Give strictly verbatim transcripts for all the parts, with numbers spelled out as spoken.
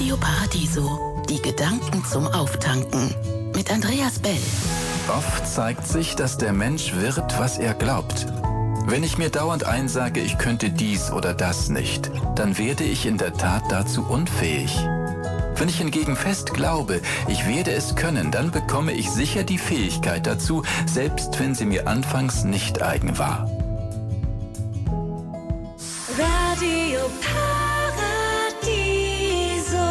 Radio Paradiso, die Gedanken zum Auftanken. Mit Andreas Bell. Oft zeigt sich, dass der Mensch wird, was er glaubt. Wenn ich mir dauernd einsage, ich könnte dies oder das nicht, dann werde ich in der Tat dazu unfähig. Wenn ich hingegen fest glaube, ich werde es können, dann bekomme ich sicher die Fähigkeit dazu, selbst wenn sie mir anfangs nicht eigen war. Radio Paradiso.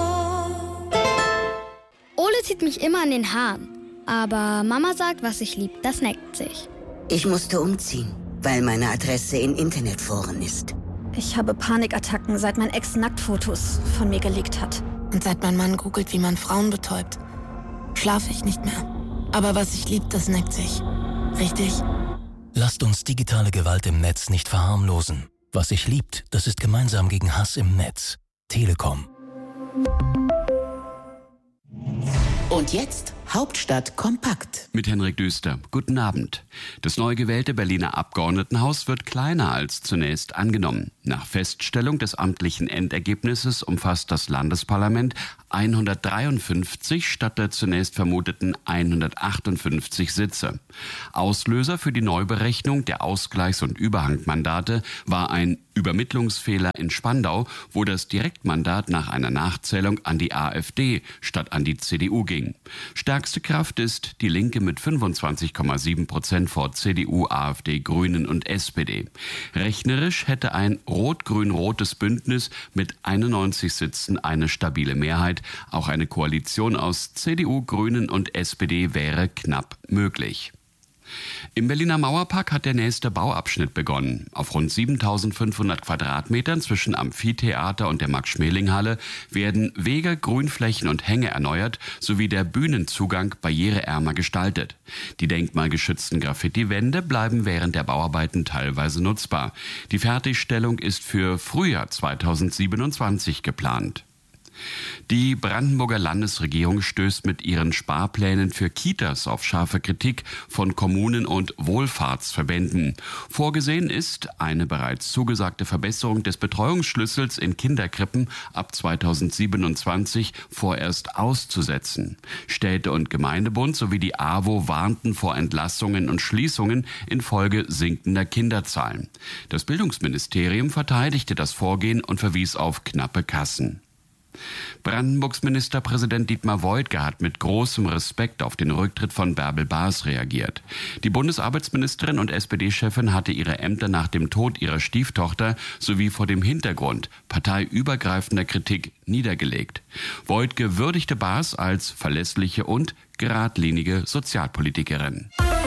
Ole zieht mich immer an den Haaren. Aber Mama sagt, was ich lieb, das neckt sich. Ich musste umziehen, weil meine Adresse in Internetforen ist. Ich habe Panikattacken, seit mein Ex Nacktfotos von mir gelegt hat. Und seit mein Mann googelt, wie man Frauen betäubt, schlafe ich nicht mehr. Aber was ich lieb, das neckt sich. Richtig? Lasst uns digitale Gewalt im Netz nicht verharmlosen. Was sich liebt, das ist gemeinsam gegen Hass im Netz. Telekom. Und jetzt Hauptstadt kompakt. Mit Henrik Düster. Guten Abend. Das neu gewählte Berliner Abgeordnetenhaus wird kleiner als zunächst angenommen. Nach Feststellung des amtlichen Endergebnisses umfasst das Landesparlament hundertdreiundfünfzig statt der zunächst vermuteten hundertachtundfünfzig Sitze. Auslöser für die Neuberechnung der Ausgleichs- und Überhangmandate war ein Übermittlungsfehler in Spandau, wo das Direktmandat nach einer Nachzählung an die AfD statt an die C D U ging. Stärkste Kraft ist die Linke mit fünfundzwanzig Komma sieben Prozent vor C D U, AfD, Grünen und S P D. Rechnerisch hätte ein rot-grün-rotes Bündnis mit einundneunzig Sitzen eine stabile Mehrheit. Auch eine Koalition aus C D U, Grünen und S P D wäre knapp möglich. Im Berliner Mauerpark hat der nächste Bauabschnitt begonnen. Auf rund siebentausendfünfhundert Quadratmetern zwischen Amphitheater und der Max-Schmeling-Halle werden Wege, Grünflächen und Hänge erneuert, sowie der Bühnenzugang barriereärmer gestaltet. Die denkmalgeschützten Graffiti-Wände bleiben während der Bauarbeiten teilweise nutzbar. Die Fertigstellung ist für Frühjahr zweitausendsiebenundzwanzig geplant. Die Brandenburger Landesregierung stößt mit ihren Sparplänen für Kitas auf scharfe Kritik von Kommunen und Wohlfahrtsverbänden. Vorgesehen ist eine bereits zugesagte Verbesserung des Betreuungsschlüssels in Kinderkrippen ab zweitausendsiebenundzwanzig vorerst auszusetzen. Städte- und Gemeindebund sowie die A W O warnten vor Entlassungen und Schließungen infolge sinkender Kinderzahlen. Das Bildungsministerium verteidigte das Vorgehen und verwies auf knappe Kassen. Brandenburgs Ministerpräsident Dietmar Woidke hat mit großem Respekt auf den Rücktritt von Bärbel Baas reagiert. Die Bundesarbeitsministerin und S P D-Chefin hatte ihre Ämter nach dem Tod ihrer Stieftochter sowie vor dem Hintergrund parteiübergreifender Kritik niedergelegt. Woidke würdigte Baas als verlässliche und geradlinige Sozialpolitikerin.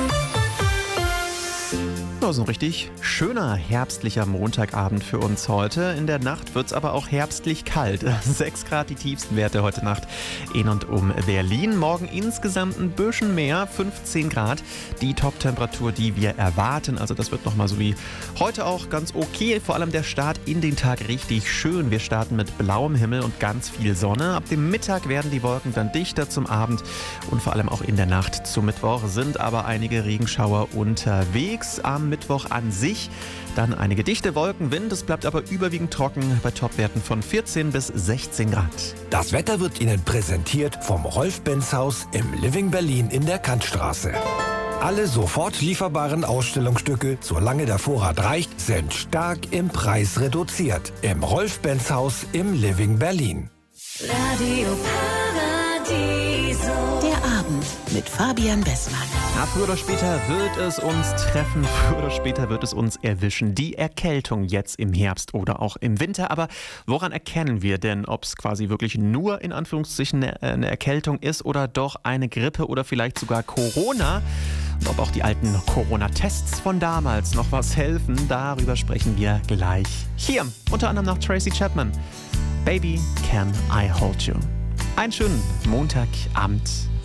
So ein richtig schöner herbstlicher Montagabend für uns heute. In der Nacht wird es aber auch herbstlich kalt. sechs Grad die tiefsten Werte heute Nacht in und um Berlin. Morgen insgesamt ein bisschen mehr, fünfzehn Grad. Die Top-Temperatur, die wir erwarten. Also das wird nochmal so wie heute auch ganz okay. Vor allem der Start in den Tag richtig schön. Wir starten mit blauem Himmel und ganz viel Sonne. Ab dem Mittag werden die Wolken dann dichter zum Abend. Und vor allem auch in der Nacht zum Mittwoch sind aber einige Regenschauer unterwegs. Am Mittwoch an sich dann einige dichte Wolken, Wind, es bleibt aber überwiegend trocken bei Topwerten von vierzehn bis sechzehn Grad. Das Wetter wird Ihnen präsentiert vom Rolf-Benz-Haus im Living Berlin in der Kantstraße. Alle sofort lieferbaren Ausstellungsstücke, solange der Vorrat reicht, sind stark im Preis reduziert. Im Rolf-Benz-Haus im Living Berlin. Radio Paradiso. Der Abend mit Fabian Bessmann. Ja, früher oder später wird es uns treffen, früher oder später wird es uns erwischen. Die Erkältung jetzt im Herbst oder auch im Winter. Aber woran erkennen wir denn, ob es quasi wirklich nur in Anführungszeichen eine Erkältung ist oder doch eine Grippe oder vielleicht sogar Corona? Und ob auch die alten Corona-Tests von damals noch was helfen, darüber sprechen wir gleich hier. Unter anderem nach Tracy Chapman. Baby, can I hold you? Einen schönen Montagabend